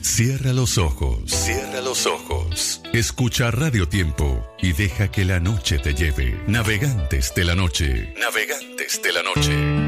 Cierra los ojos. Cierra los ojos. Escucha Radio Tiempo y deja que la noche te lleve. Navegantes de la noche. Navegantes de la noche.